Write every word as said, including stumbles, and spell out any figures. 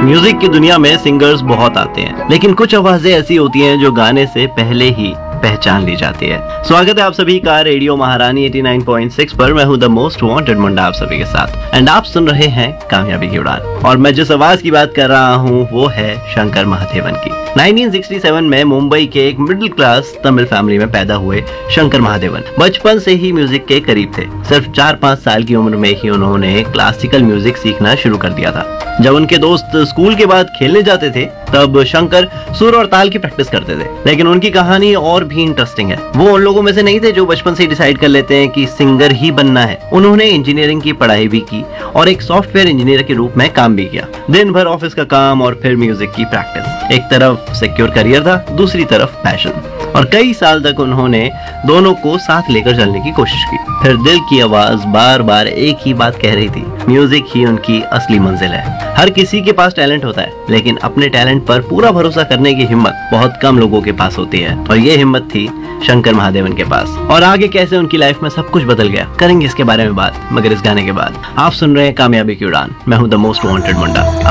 Music की दुनिया में सिंगर्स बहुत आते हैं, लेकिन कुछ आवाजें ऐसी होती हैं जो गाने से पहले ही पहचान ली जाती है। स्वागत है आप सभी का रेडियो महारानी नवासी पॉइंट छह पर। मैं हूं द मोस्ट वांटेड मुंडा आप सभी के साथ, एंड आप सुन रहे हैं कामयाबी की उड़ान। और मैं जिस आवाज की बात कर रहा हूं वो है शंकर महादेवन की। उन्नीस सौ सड़सठ में मुंबई के एक मिडिल क्लास तमिल फैमिली में पैदा हुए शंकर महादेवन बचपन से ही म्यूजिक के करीब थे। सिर्फ चार पाँच साल की उम्र में ही उन्होंने क्लासिकल म्यूजिक सीखना शुरू कर दिया था। जब उनके दोस्त स्कूल के बाद खेलने जाते थे तब शंकर सुर और ताल की प्रैक्टिस करते थे। लेकिन उनकी कहानी और भी इंटरेस्टिंग है। वो उन लोगों में से नहीं थे जो बचपन से डिसाइड कर लेते हैं कि सिंगर ही बनना है। उन्होंने इंजीनियरिंग की पढ़ाई भी की और एक सॉफ्टवेयर इंजीनियर के रूप में काम भी किया। दिन भर ऑफिस का काम और फिर म्यूजिक की प्रैक्टिस। एक तरफ सिक्योर करियर था, दूसरी तरफ पैशन, और कई साल तक उन्होंने दोनों को साथ लेकर चलने की कोशिश की। फिर दिल की आवाज बार बार एक ही बात कह रही थी, म्यूजिक ही उनकी असली मंजिल है। हर किसी के पास टैलेंट होता है, लेकिन अपने टैलेंट पर पूरा भरोसा करने की हिम्मत बहुत कम लोगों के पास होती है, और ये हिम्मत थी शंकर महादेवन के पास। और आगे कैसे उनकी लाइफ में सब कुछ बदल गया, करेंगे इसके बारे में बात, मगर इस गाने के बाद। आप सुन रहे हैं कामयाबी की उड़ान। मैं हूं द मोस्ट वांटेड मुंडा